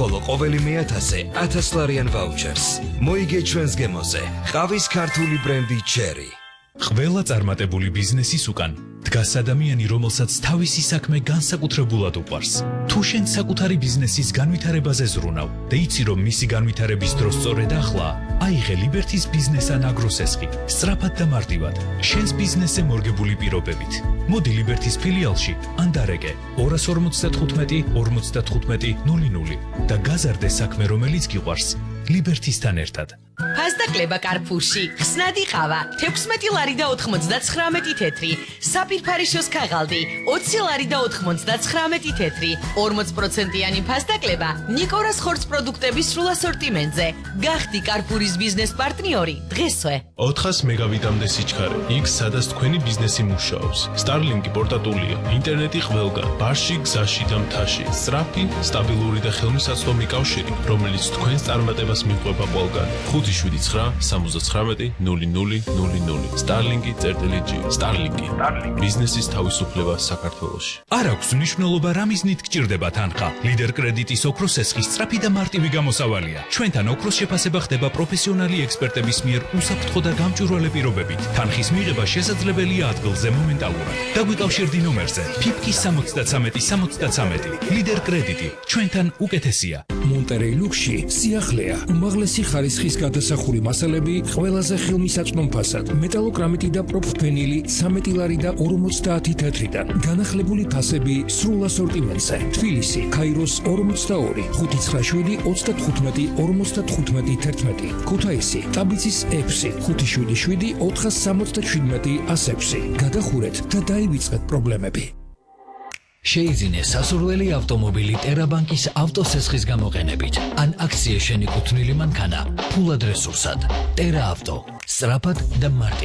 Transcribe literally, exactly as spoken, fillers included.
ხოლო ყოველი მეათასე ათასლარიან ვაუჩერს. მოიგე ჩვენს გემოზე. ყავის ქართული ბრენდი Cherry. ყველა წარმატებული ბიზნესის უკან დგას ადამიანი, რომელსაც თავისი საქმე განსაკუთრებულად უყვარს. თუ შენ საკუთარი ბიზნესის განვითარებაზე ზრუნავ და იცი, რომ მისი განვითარების დრო სწორედ ახლა, აიღე ლიბერთის ბიზნეს ან აგროსესხი, სწრაფად და მარტივად, შენს ბიზნესზე მორგებული პირობებით. მოდი ლიბერთის ფილიალში ან დარეკე ორას ორმოცდათხუთმეტი ორმოცდათხუთმეტი ნული ნული და გაზარდე საქმე, რომელიც გიყვარს, ლიბერთისთან ერთად. ფასდაკლება კარფურში, ხსნადი ყავა, თექვსმეტი ლარი და ოთხმოცდაცხრამეტი თეთრი, საფირფარიშოს ქაღალდი, ოცი ლარი და ოთხმოცდაცხრამეტი თეთრი, ორმოც პროცენტიანი ფასდაკლება ნიკორას ხორცს პროდუქტების სრულ ასორტიმენტზე. გახდი კარფურის ბიზნეს პარტნიორი დღესვე. ოთხას მეგავიტამდე სიჩქარე, იქ სადაც თქვენი ბიზნესი მუშაობს. Starlink პორტატულია, ინტერნეტი ყველგან, ბარში, გზაში და მთაში. სწრაფი, სტაბილური და ხელმისაწვდომი კავშირი, რომელიც თქვენს წარმატებას მიყვება ყველგან. ხუთი შვიდი ცხრა სამოცდაცხრამეტი ნული ნული ნული ნული. Starlink წერტილი G. Starlink. ბიზნესის თავისუფლება საქართველოში. არ აქვს მნიშვნელობა რა მიზნით გჭირდება თანხა. ლიდერ კრედიტის ოქროს ესხის სწრაფი და მარტივი გამოსავალია. ჩვენთან ოქროს შეფასება ხდება პროფესიონალი ექსპერტების მიერ უსაფრთხო და გამჭვირვალე პირობებით. თანხის მიღება შესაძლებელია ადგილზე მომენტალურად. დაგვიკავშირდი ნომერზე ფიფკი სამოცდაცამეტი სამოცდაცამეტი. ლიდერ კრედიტი ჩვენთან უკეთესია. მონტერეი ლუქსში სიახლეა, უმაღლესი ხარისხის გადასახური მასალები ყველაზე ხელმისაწვდომ ფასად, მეტალოკრამიტი და პროფფენილი სამეტი ლარი და ორმოცდაათი თეთრიდან, განახლებული ფასები სრულ ასორტიმენტზე. თბილისი, ქაიროს ორმოცდაორი, ხუთი ცხრა შვიდი ოცდათხუთმეტი ორმოცდათხუთმეტი თერთმეტი, ქუთაისი, ტაბიცის ექვსი, ხუთი შვიდი შვიდი ოთხას სამოცდაშვიდმეტი ასექვსი. გადახურეთ და დაივიწყეთ პრობლემები. შეიძინე სასურველი ავტომობილი ტერაბანკის ავტოსესხის გამოყენებით ან აქციაში შენიკუთვნილი მანქანა ფულად რესურსად. ტერა ავტო, სწრაფად და მარტივად.